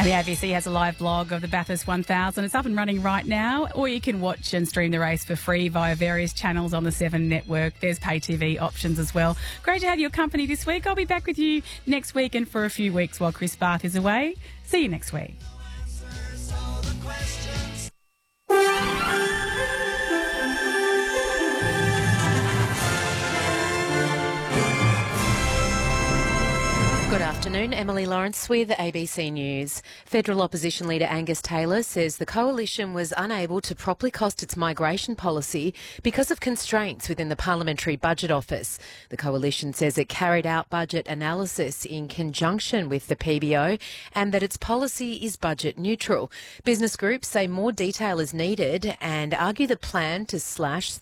And the ABC has a live blog of the Bathurst 1000. It's up and running right now, or you can watch and stream the race for free via various channels on the 7 network. There's pay TV options as well. Great to have your company this week. I'll be back with you next week and for a few weeks while Chris Bath is away. See you next week. Good afternoon, Emily Lawrence with ABC News. Federal opposition leader Angus Taylor says the coalition was unable to properly cost its migration policy because of constraints within the Parliamentary Budget Office. The coalition says it carried out budget analysis in conjunction with the PBO and that its policy is budget neutral. Business groups say more detail is needed and argue the plan to slash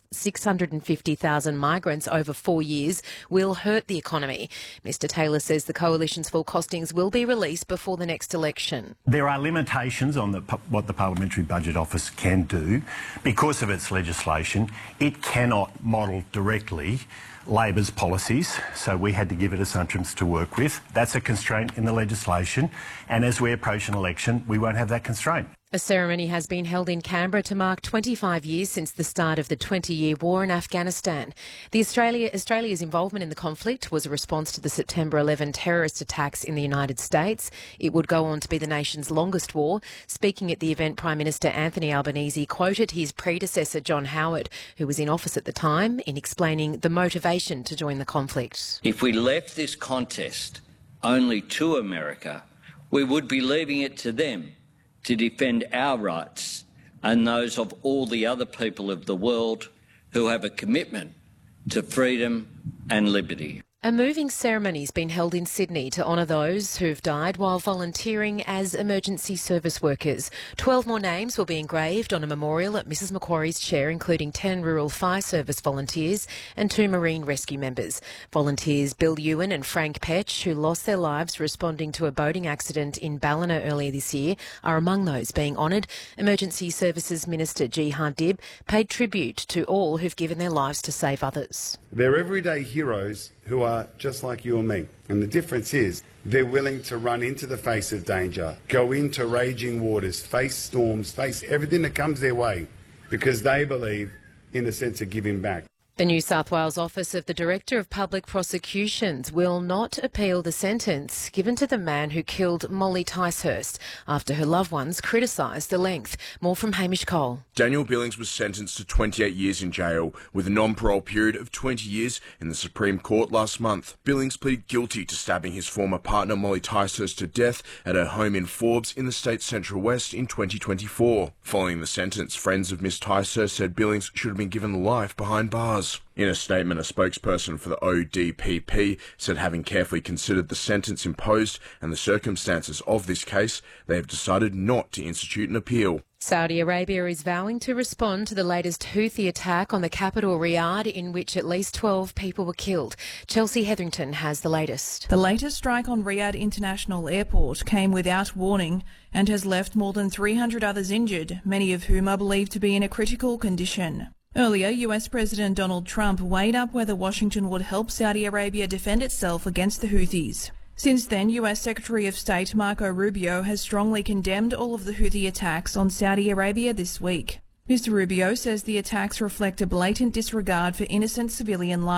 650,000 migrants over 4 years will hurt the economy. Mr Taylor says the coalition's full costings will be released before the next election. There are limitations on what the Parliamentary Budget Office can do. Because of its legislation, it cannot model directly Labor's policies, so we had to give it assumptions to work with. That's a constraint in the legislation, and as we approach an election, we won't have that constraint. A ceremony has been held in Canberra to mark 25 years since the start of the 20-year war in Afghanistan. Australia's involvement in the conflict was a response to the September 11 terrorist attacks in the United States. It would go on to be the nation's longest war. Speaking at the event, Prime Minister Anthony Albanese quoted his predecessor John Howard, who was in office at the time, in explaining the motivation to join the conflict. If we left this contest only to America, we would be leaving it to them to defend our rights and those of all the other people of the world who have a commitment to freedom and liberty. A moving ceremony has been held in Sydney to honour those who've died while volunteering as emergency service workers. 12 more names will be engraved on a memorial at Mrs Macquarie's chair, including 10 Rural Fire Service volunteers and 2 Marine Rescue members. Volunteers Bill Ewan and Frank Petch, who lost their lives responding to a boating accident in Ballina earlier this year, are among those being honoured. Emergency Services Minister Jihad Dib paid tribute to all who've given their lives to save others. They're everyday heroes who are just like you and me. And the difference is they're willing to run into the face of danger, go into raging waters, face storms, face everything that comes their way, because they believe in the sense of giving back. The New South Wales Office of the Director of Public Prosecutions will not appeal the sentence given to the man who killed Molly Ticehurst after her loved ones criticised the length. More from Hamish Cole. Daniel Billings was sentenced to 28 years in jail with a non-parole period of 20 years in the Supreme Court last month. Billings pleaded guilty to stabbing his former partner Molly Ticehurst to death at her home in Forbes in the state's Central West in 2024. Following the sentence, friends of Miss Ticehurst said Billings should have been given life behind bars. In a statement, a spokesperson for the ODPP said having carefully considered the sentence imposed and the circumstances of this case, they have decided not to institute an appeal. Saudi Arabia is vowing to respond to the latest Houthi attack on the capital Riyadh, in which at least 12 people were killed. Chelsea Hetherington has the latest. The latest strike on Riyadh International Airport came without warning and has left more than 300 others injured, many of whom are believed to be in a critical condition. Earlier, US President Donald Trump weighed up whether Washington would help Saudi Arabia defend itself against the Houthis. Since then, US Secretary of State Marco Rubio has strongly condemned all of the Houthi attacks on Saudi Arabia this week. Mr. Rubio says the attacks reflect a blatant disregard for innocent civilian lives.